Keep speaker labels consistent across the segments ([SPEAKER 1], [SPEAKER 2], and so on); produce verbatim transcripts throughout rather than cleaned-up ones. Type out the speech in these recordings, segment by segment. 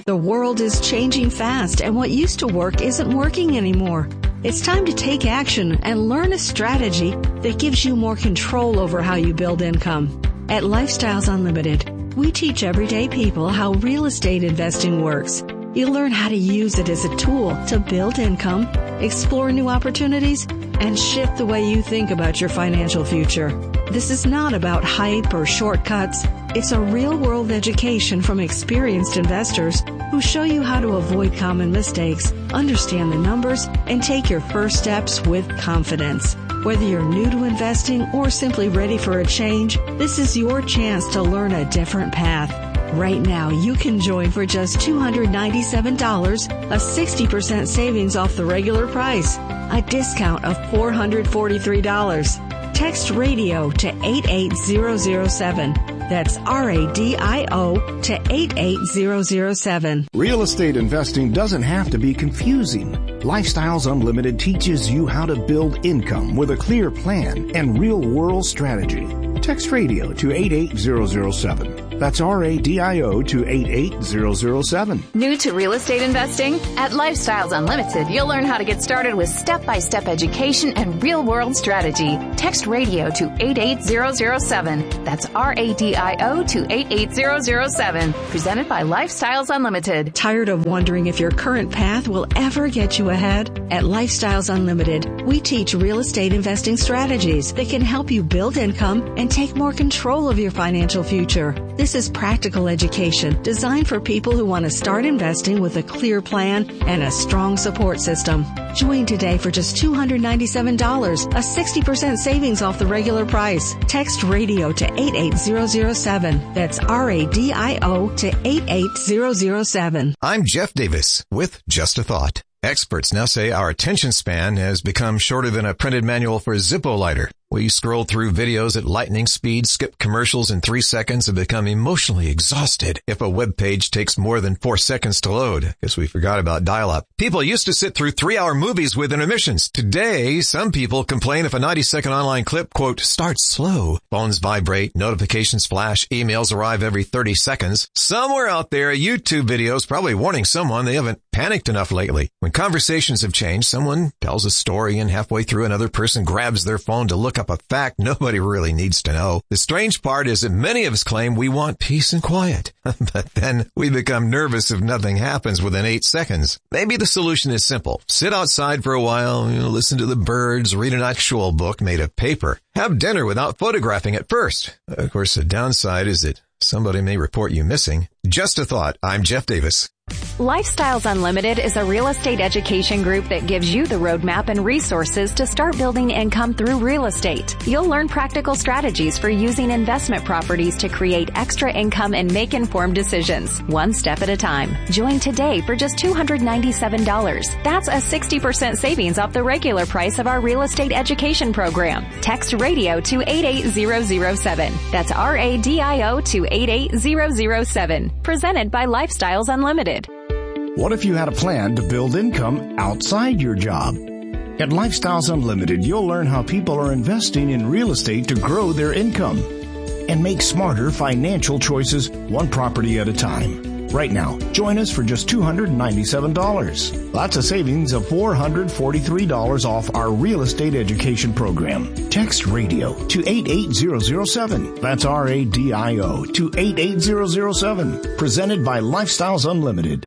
[SPEAKER 1] The world is changing fast, and what used to work isn't working anymore. It's time to take action and learn a strategy that gives you more control over how you build income. At Lifestyles Unlimited, we teach everyday people how real estate investing works. You'll learn how to use it as a tool to build income, explore new opportunities, and shift the way you think about your financial future. This is not about hype or shortcuts. It's a real-world education from experienced investors who show you how to avoid common mistakes, understand the numbers, and take your first steps with confidence. Whether you're new to investing or simply ready for a change, this is your chance to learn a different path. Right now, you can join for just two hundred ninety-seven dollars, a sixty percent savings off the regular price, a discount of four hundred forty-three dollars. Text RADIO to eight eight zero zero seven. That's R A D I O to eight eight zero zero seven.
[SPEAKER 2] Real estate investing doesn't have to be confusing. Lifestyles Unlimited teaches you how to build income with a clear plan and real-world strategy. Text RADIO to eight eight zero zero seven. That's R A D I O to eight eight zero zero seven.
[SPEAKER 3] New to real estate investing? At Lifestyles Unlimited, you'll learn how to get started with step-by-step education and real-world strategy. Text RADIO to eight eight zero zero seven. That's R A D I O to eight eight zero zero seven. Presented by Lifestyles Unlimited.
[SPEAKER 1] Tired of wondering if your current path will ever get you ahead? At Lifestyles Unlimited, we teach real estate investing strategies that can help you build income and take more control of your financial future. This is practical education designed for people who want to start investing with a clear plan and a strong support system. Join today for just two hundred ninety-seven dollars, a sixty percent savings off the regular price. Text RADIO to eight eight zero zero seven. That's R A D I O to eight eight zero zero seven.
[SPEAKER 4] I'm Jeff Davis with Just a Thought. Experts now say our attention span has become shorter than a printed manual for a Zippo lighter. We scroll through videos at lightning speed, skip commercials in three seconds, and become emotionally exhausted if a web page takes more than four seconds to load. Guess we forgot about dial-up. People used to sit through three-hour movies with intermissions. Today, some people complain if a ninety-second online clip, quote, starts slow. Phones vibrate, notifications flash, emails arrive every thirty seconds. Somewhere out there, a YouTube video is probably warning someone they haven't panicked enough lately. When conversations have changed, someone tells a story and halfway through another person grabs their phone to look up a fact nobody really needs to know. The strange part is that many of us claim we want peace and quiet, but then we become nervous if nothing happens within eight seconds. Maybe the solution is simple. Sit outside for a while, you know, listen to the birds, read an actual book made of paper. Have dinner without photographing at first. Of course, the downside is that somebody may report you missing. Just a thought. I'm Jeff Davis.
[SPEAKER 3] Lifestyles Unlimited is a real estate education group that gives you the roadmap and resources to start building income through real estate. You'll learn practical strategies for using investment properties to create extra income and make informed decisions, one step at a time. Join today for just two hundred ninety-seven dollars. That's a sixty percent savings off the regular price of our real estate education program. Text RADIO to eight eight zero zero seven. That's R A D I O to eight eight zero zero seven. Presented by Lifestyles Unlimited.
[SPEAKER 2] What if you had a plan to build income outside your job? At Lifestyles Unlimited, you'll learn how people are investing in real estate to grow their income and make smarter financial choices one property at a time. Right now, join us for just two hundred ninety-seven dollars. That's a savings of four hundred forty-three dollars off our real estate education program. Text RADIO to eight eight zero zero seven. That's R A D I O to eight eight zero zero seven. Presented by Lifestyles Unlimited.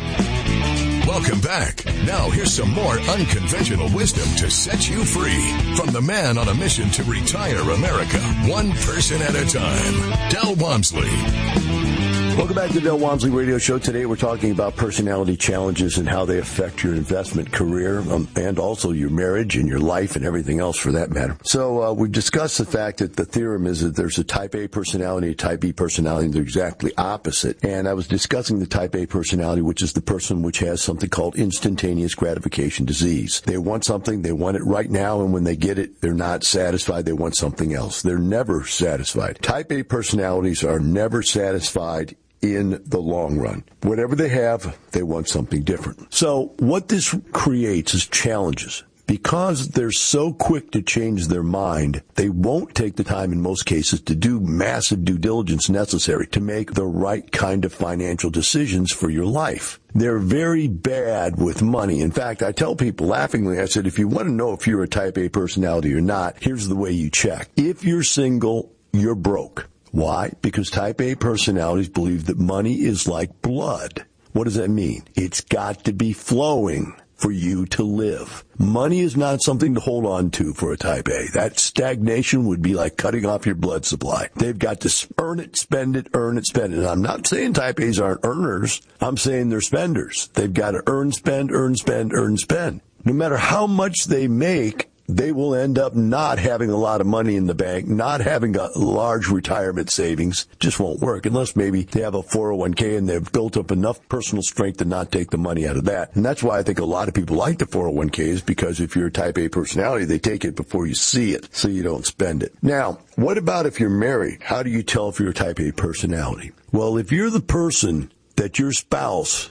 [SPEAKER 5] Welcome back. Now here's some more unconventional wisdom to set you free from the man on a mission to retire America, one person at a time, Del Walmsley.
[SPEAKER 6] Welcome back to the Del Walmsley Radio Show. Today we're talking about personality challenges and how they affect your investment career um, and also your marriage and your life and everything else for that matter. So uh, we've discussed the fact that the theorem is that there's a type A personality, a type B personality, and they're exactly opposite. And I was discussing the type A personality, which is the person which has something called instantaneous gratification disease. They want something, they want it right now, and when they get it, they're not satisfied. They want something else. They're never satisfied. Type A personalities are never satisfied in the long run. Whatever they have, they want something different. So what this creates is challenges, because they're so quick to change their mind, they won't take the time in most cases to do massive due diligence necessary to make the right kind of financial decisions for your life. They're very bad with money. In fact, I tell people laughingly, I said, if you want to know if you're a type A personality or not, here's the way you check. If you're single, you're broke. Why? Because type A personalities believe that money is like blood. What does that mean? It's got to be flowing for you to live. Money is not something to hold on to for a type A. That stagnation would be like cutting off your blood supply. They've got to earn it, spend it, earn it, spend it. And I'm not saying type A's aren't earners. I'm saying they're spenders. They've got to earn, spend, earn, spend, earn, spend. No matter how much they make, they will end up not having a lot of money in the bank, not having a large retirement savings. Just won't work unless maybe they have a four oh one k and they've built up enough personal strength to not take the money out of that. And that's why I think a lot of people like the four oh one k is because if you're a type A personality, they take it before you see it so you don't spend it. Now, what about if you're married? How do you tell if you're a type A personality? Well, if you're the person that your spouse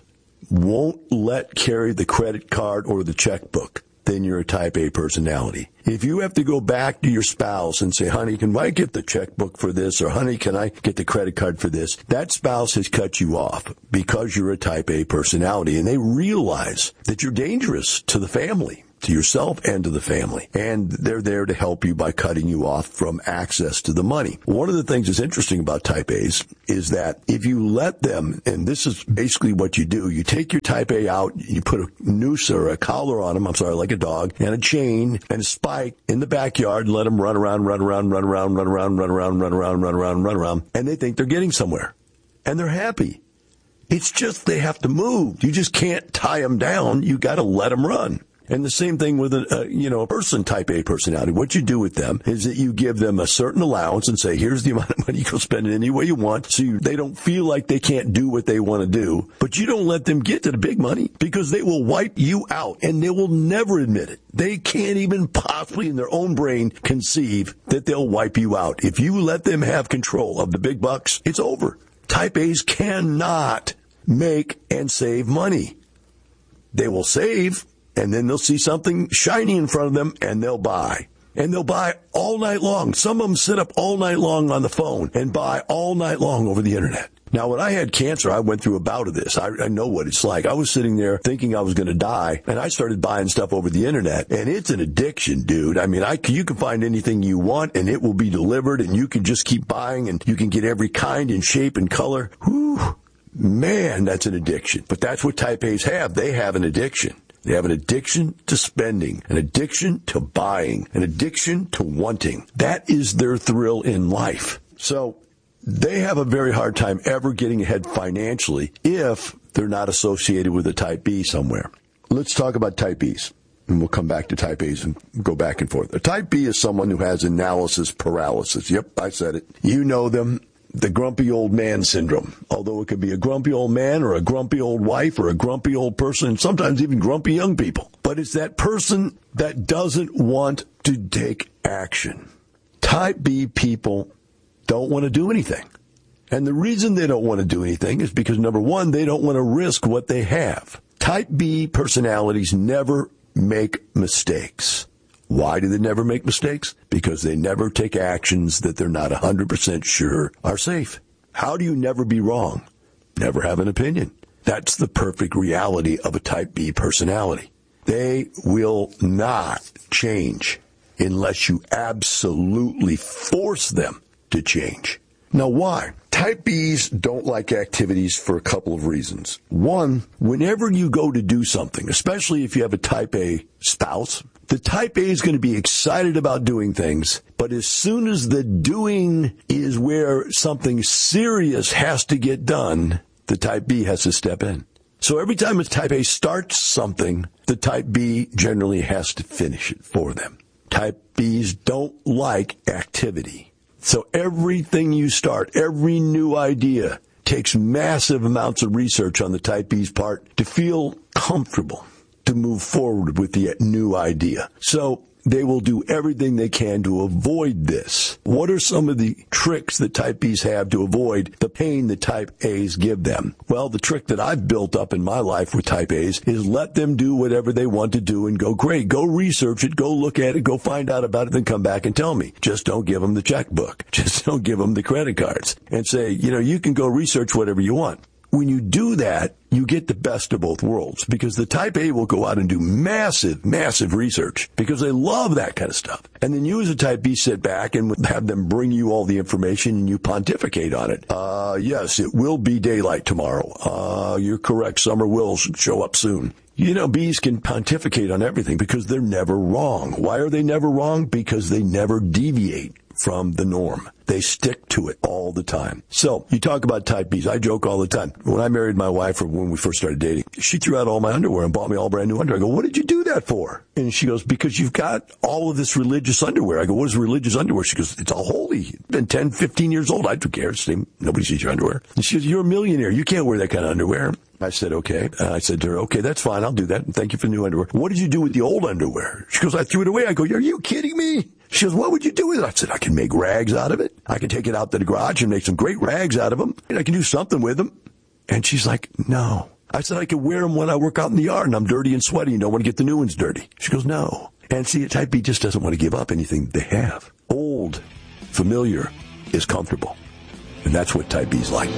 [SPEAKER 6] won't let carry the credit card or the checkbook, then you're a type A personality. If you have to go back to your spouse and say, honey, can I get the checkbook for this? Or honey, can I get the credit card for this? That spouse has cut you off because you're a type A personality. And they realize that you're dangerous to the family, to yourself and to the family. And they're there to help you by cutting you off from access to the money. One of the things that's interesting about type A's is that if you let them, and this is basically what you do, you take your type A out, you put a noose or a collar on them, I'm sorry, like a dog, and a chain and a spike in the backyard and let them run around, run around, run around, run around, run around, run around, run around, run around, and they think they're getting somewhere. And they're happy. It's just they have to move. You just can't tie them down. You got to let them run. And the same thing with a, uh, you know, a person, type A personality. What you do with them is that you give them a certain allowance and say, here's the amount of money, you go spend it any way you want. So you, they don't feel like they can't do what they want to do. But you don't let them get to the big money because they will wipe you out and they will never admit it. They can't even possibly in their own brain conceive that they'll wipe you out. If you let them have control of the big bucks, it's over. Type A's cannot make and save money. They will save, and then they'll see something shiny in front of them, and they'll buy. And they'll buy all night long. Some of them sit up all night long on the phone and buy all night long over the internet. Now, when I had cancer, I went through a bout of this. I, I know what it's like. I was sitting there thinking I was going to die, and I started buying stuff over the internet. And it's an addiction, dude. I mean, I, you can find anything you want, and it will be delivered, and you can just keep buying, and you can get every kind and shape and color. Whew. Man, that's an addiction. But that's what type A's have. They have an addiction. They have an addiction to spending, an addiction to buying, an addiction to wanting. That is their thrill in life. So they have a very hard time ever getting ahead financially if they're not associated with a type B somewhere. Let's talk about type B's, and we'll come back to type A's and go back and forth. A type B is someone who has analysis paralysis. Yep, I said it. You know them. The grumpy old man syndrome, although it could be a grumpy old man or a grumpy old wife or a grumpy old person, and sometimes even grumpy young people. But it's that person that doesn't want to take action. Type B people don't want to do anything. And the reason they don't want to do anything is because, number one, they don't want to risk what they have. Type B personalities never make mistakes. Why do they never make mistakes? Because they never take actions that they're not one hundred percent sure are safe. How do you never be wrong? Never have an opinion. That's the perfect reality of a type B personality. They will not change unless you absolutely force them to change. Now, why? Type B's don't like activities for a couple of reasons. One, whenever you go to do something, especially if you have a type A spouse, the type A is going to be excited about doing things, but as soon as the doing is where something serious has to get done, the type B has to step in. So every time a type A starts something, the type B generally has to finish it for them. Type B's don't like activity. So everything you start, every new idea, takes massive amounts of research on the type B's part to feel comfortable to move forward with the new idea. So they will do everything they can to avoid this. What are some of the tricks that type B's have to avoid the pain that type A's give them? Well, the trick that I've built up in my life with type A's is let them do whatever they want to do and go, great, go research it, go look at it, go find out about it, then come back and tell me. Just don't give them the checkbook. Just don't give them the credit cards and say, you know, you can go research whatever you want. When you do that, you get the best of both worlds because the type A will go out and do massive, massive research because they love that kind of stuff. And then you as a type B sit back and have them bring you all the information and you pontificate on it. Uh, yes, it will be daylight tomorrow. Uh, you're correct. Summer will show up soon. You know, B's can pontificate on everything because they're never wrong. Why are they never wrong? Because they never deviate from the norm. They stick to it all the time. So you talk about type B's. I joke all the time. When I married my wife, or when we first started dating, she threw out all my underwear and bought me all brand new underwear. I go, what did you do that for? And she goes, because you've got all of this religious underwear. I go, what is religious underwear? She goes, it's all holy. It's been ten, fifteen years old. I don't care. It's the, nobody sees your underwear. And she goes, you're a millionaire. You can't wear that kind of underwear. I said, okay. And I said to her, okay, that's fine. I'll do that. And thank you for the new underwear. What did you do with the old underwear? She goes, I threw it away. I go, are you kidding me? She goes, what would you do with it? I said, I can make rags out of it. I can take it out to the garage and make some great rags out of them. And I can do something with them. And she's like, no. I said, I can wear them when I work out in the yard and I'm dirty and sweaty and don't want to get the new ones dirty. She goes, no. And see, type B just doesn't want to give up anything they have. Old, familiar is comfortable. And that's what type B's like.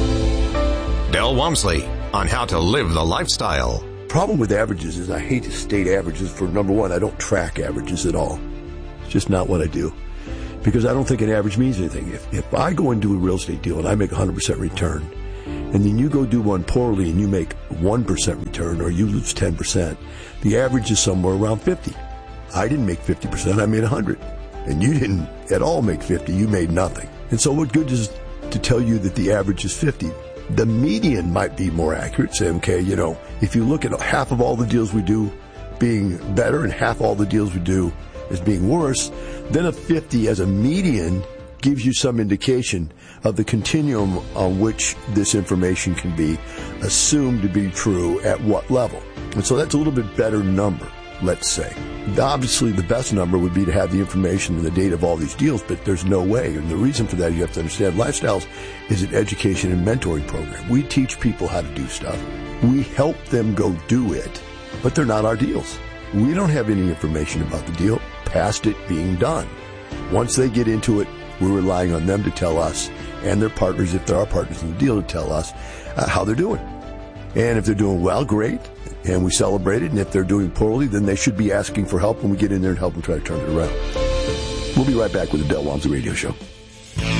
[SPEAKER 4] Del Walmsley on how to live the lifestyle.
[SPEAKER 6] Problem with averages is I hate to state averages for, number one, I don't track averages at all. It's just not what I do. Because I don't think an average means anything. If, if I go and do a real estate deal and I make a one hundred percent return, and then you go do one poorly and you make one percent return or you lose ten percent, the average is somewhere around fifty. I didn't make fifty percent, I made one hundred. And you didn't at all make fifty, you made nothing. And so what good is to tell you that the average is fifty? The median might be more accurate. Say, okay, you know, if you look at half of all the deals we do being better and half all the deals we do as being worse, then a fifty as a median gives you some indication of the continuum on which this information can be assumed to be true at what level. And so that's a little bit better number, let's say. Obviously, the best number would be to have the information and the date of all these deals, but there's no way. And the reason for that, you have to understand, Lifestyles is an education and mentoring program. We teach people how to do stuff. We help them go do it, but they're not our deals. We don't have any information about the deal past it being done. Once they get into it, we're relying on them to tell us, and their partners, if there are partners in the deal, to tell us uh, how they're doing. And if they're doing well, great, and we celebrate it. And if they're doing poorly, then they should be asking for help when we get in there and help them try to turn it around. We'll be right back with the Del Walmsley Radio Show.